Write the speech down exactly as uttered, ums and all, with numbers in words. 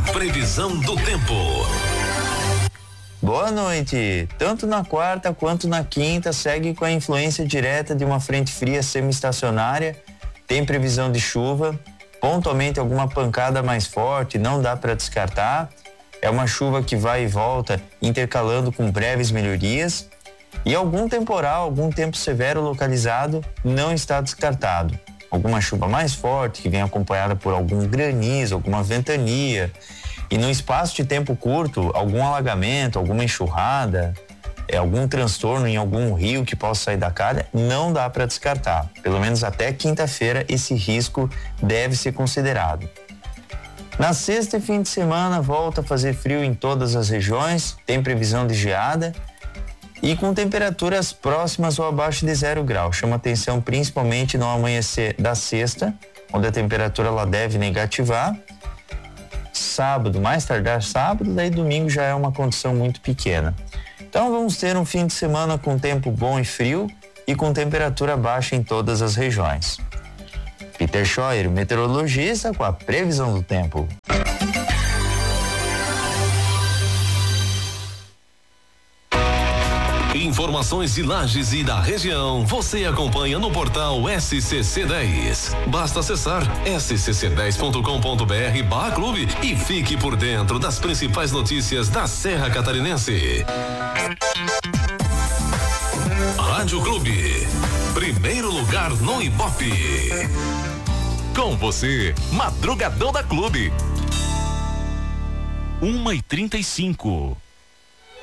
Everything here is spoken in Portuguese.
Previsão do tempo. Boa noite. Tanto na quarta quanto na quinta segue com a influência direta de uma frente fria semi-estacionária. Tem previsão de chuva, pontualmente alguma pancada mais forte, não dá para descartar. É uma chuva que vai e volta, intercalando com breves melhorias. E algum temporal, algum tempo severo localizado não está descartado. Alguma chuva mais forte que vem acompanhada por algum granizo, alguma ventania. E no espaço de tempo curto, algum alagamento, alguma enxurrada, é, algum transtorno em algum rio que possa sair da calha, não dá para descartar. Pelo menos até quinta-feira esse risco deve ser considerado. Na sexta e fim de semana volta a fazer frio em todas as regiões, tem previsão de geada e com temperaturas próximas ou abaixo de zero grau. Chama atenção principalmente no amanhecer da sexta, onde a temperatura ela deve negativar. Sábado, mais tardar sábado, daí domingo já é uma condição muito pequena. Então vamos ter um fim de semana com tempo bom e frio e com temperatura baixa em todas as regiões. Peter Scheuer, meteorologista, com a previsão do tempo. Informações de Lages e da região você acompanha no portal S C C dez. Basta acessar s c c dez ponto com ponto b r barra clube e fique por dentro das principais notícias da Serra Catarinense. Rádio Clube, primeiro lugar no Ibope. Com você, Madrugadão da Clube. uma e trinta e cinco.